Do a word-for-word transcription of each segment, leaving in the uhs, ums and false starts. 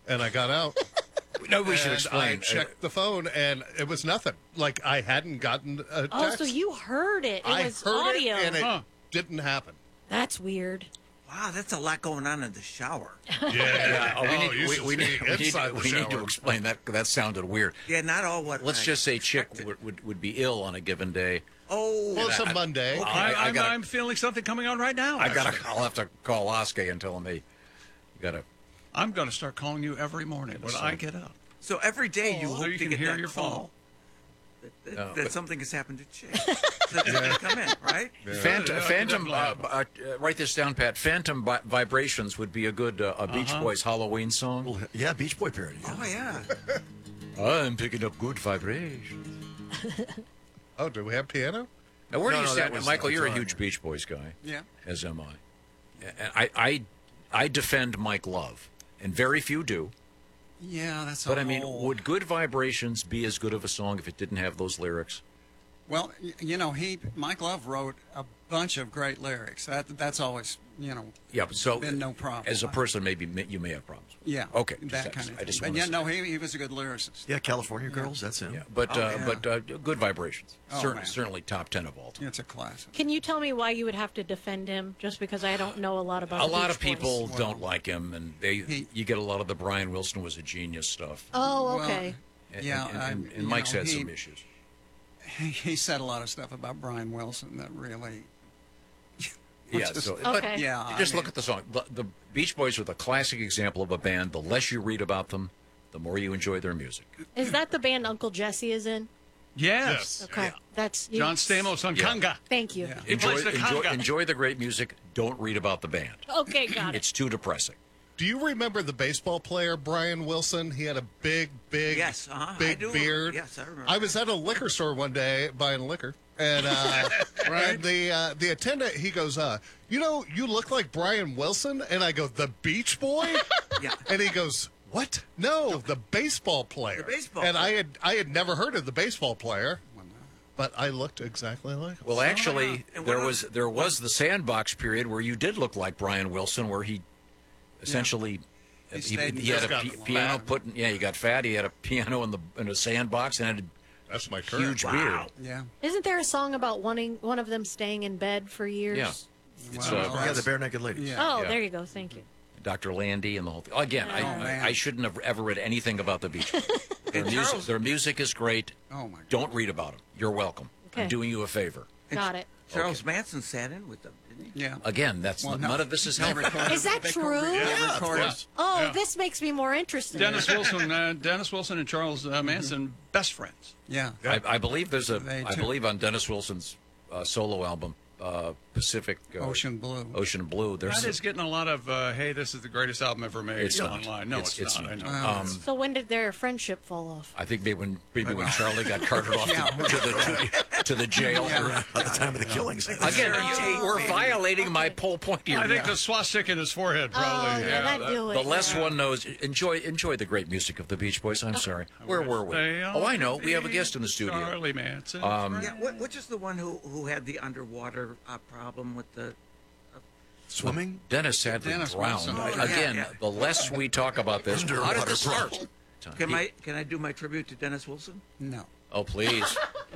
and I got out. No, we should and explain. I checked the phone, and it was nothing. Like, I hadn't gotten a text. Oh, so you heard it. It I was heard audio. it, and it Huh. didn't happen. That's weird. Wow, that's a lot going on in the shower. Yeah. Yeah, oh, we need, you we, should we, see need, we, need, inside to- the we need to shower. explain that. That sounded weird. Yeah, not all what. Let's I just say Chick expected. would, would, would be ill on a given day. Oh, Well, it's a I- Monday. Okay. I, I I'm, gotta- I'm feeling something coming on right now. I gotta. actually. I'll have to call Oskar and tell him, hey, you gotta. I'm going to start calling you every morning when I get up. so every day you Oh, so hope you to can get hear that your call phone. that, that, No, that but- something has happened to Chick. So it's going to come in, right? Phantom, Yeah, Phantom yeah, uh, uh, uh, write this down, Pat. Phantom vi- Vibrations would be a good uh, a Beach Uh-huh. Boys Halloween song. Well, yeah, Beach Boy parody. Yeah. Oh yeah. I'm picking up good vibrations. Oh, do we have piano? Now, where No, do you no, stand, that was Michael? the You're a guitar, huge yeah. Beach Boys guy, Yeah. as am I. And I, I, I defend Mike Love, and very few do. Yeah, that's. But a I mean, whole- would Good Vibrations be as good of a song if it didn't have those lyrics? Well, y- you know, he Mike Love wrote a bunch of great lyrics. That that's always, you know. Yeah, but so been no problem. as a person, maybe may- you may have problems. Yeah. Okay, just- That I kind just- of. I Thing. just But wanna yeah, say- no, he he was a good lyricist. Yeah, California Girls, that's him. Yeah, but Oh, uh, yeah. but uh, Good Vibrations, Oh, Cer- man. certainly top ten of all time. It's a classic. Can you tell me why you would have to defend him? Just because I don't know a lot about A the lot Beach of people Boys. don't like him, and they He- you get a lot of the Brian Wilson was a genius stuff. Oh, Well, okay. And, Yeah, and, and, I'm- and you Mike's know, had he- some issues. He, he said a lot of stuff about Brian Wilson that really. Yeah, just- so Okay. but Yeah, I just look mean- at the song. The, the Beach Boys are the classic example of a band. The less you read about them, the more you enjoy their music. Is that the band Uncle Jesse is in? Yes. Okay, that's you. John Stamos on Yeah. conga. Thank you. Yeah. He Enjoy, plays the enjoy, conga. enjoy the great music. Don't read about the band. Okay, got it. It's too depressing. Do you remember the baseball player Brian Wilson? He had a big, big, Yes, uh-huh, I big do. beard. Yes, I remember. I was at a liquor store one day buying liquor, and uh, and the uh, the attendant he goes, uh, you know, you look like Brian Wilson, and I go, the Beach Boy, Yeah. and he goes, what? No, the baseball player. The baseball And I player. had I had never heard of the baseball player, but I looked exactly like him. Well, actually, And there what was else- there was the sandbox period where you did look like Brian Wilson, where he essentially He he, stayed in he had a got pi- fat. piano put in, yeah he got fat. He had a piano in the in a sandbox and had That's my a current. huge Wow. beard. Yeah. Isn't there a song about wanting one of them staying in bed for years? Yeah. It's, Wow. uh, Oh, yeah, the Bare Naked Ladies. Yeah. Oh, Yeah. there you go. Thank you. Doctor Landy and the whole thing. Again, Oh, I, man. I I shouldn't have ever read anything about the Beach Boys. Their music, Charles- their music is great. Oh my God. Don't read about them. You're welcome. Okay. I'm doing you a favor. Got it. Charles Manson sat in with them, didn't he? Yeah. Again, that's Well, n- no. none of this is They helpful. recorded- Is that they true? co- they Yeah, of recorded- course. Oh, Yeah. this makes me more interested. Dennis Wilson, uh, Dennis Wilson and Charles uh, Manson, best friends. Yeah. I, I believe there's a. They I too. believe on Dennis Wilson's uh, solo album, uh, Pacific uh, Ocean Blue. Ocean Blue. There's That is getting a lot of, uh, hey, this is the greatest album ever made It's not. online. No, It's- it's, it's not. not. I know. Wow. um, So when did their friendship fall off? I think maybe when maybe when Charlie got carted off Yeah. to, to the to the jail. At the time of the killings. Again, you, we're violating my whole point here. I think the swastika in his forehead Oh, probably. yeah, that do it. The less yeah. one knows, enjoy enjoy the great music of the Beach Boys. I'm sorry. Where were we? They Oh, I know. ought to We have a be guest in the studio. Charlie Manson. Um, Yeah, what, which is the one who, who had the underwater uh, problem with the... Swimming? Dennis sadly Dennis drowned. Wilson. I- Oh, yeah, Again, yeah. the less we talk about this, how did Underwater this start? problem. Can, He- I, can I do my tribute to Dennis Wilson? No. Oh, please.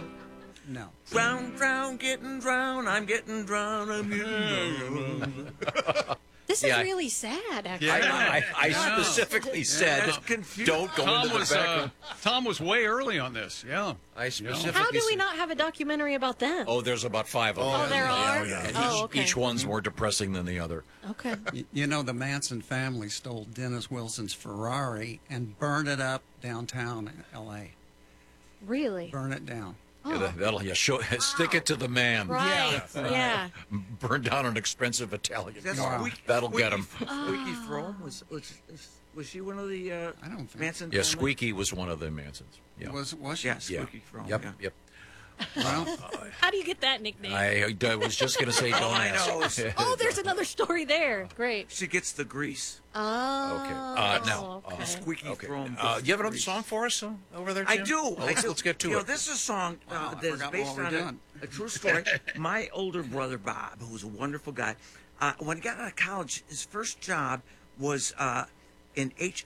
No. Drown, drown, getting drowned. I'm getting drowned. I'm getting drowned. This Yeah. is really sad, actually. I, I, I Yeah. specifically said, That's confusing. don't go Tom into the was background. uh, Tom was way early on this. Yeah. I specifically How do we said- not have a documentary about them? Oh, there's about five of them. Oh, there are? And Oh, each, okay. each one's more depressing than the other. Okay. Y- You know, the Manson family stole Dennis Wilson's Ferrari and burned it up downtown in L A Really? Burn it down. Yeah, that- that'll yeah, show, stick it to the man. Right. Yeah. Burn down an expensive Italian That's car. Squeaky- That'll Squeaky- get him. Squeaky Frome was, was was she one of the uh, I don't think- Manson? Yeah, family? Squeaky was one of the Mansons. Yeah. Was was she? Yeah, yeah. Squeaky Frome. Yep. yeah. Yep. Well, How do you get that nickname? I, I was just going to say, don't Oh, I ask. know. oh, there's another story there. Great. She gets the grease. Oh. Okay. Uh, now, okay. uh, Squeaky Okay. Frome. Uh, gets you have the another grease. song for us uh, over there, I Jim? do. Well, I let's, do. let's get to you know, it. this is a song uh, Wow, I that's forgot based what we're on a, doing. a true story. My older brother Bob, who was a wonderful guy, uh, when he got out of college, his first job was uh, in H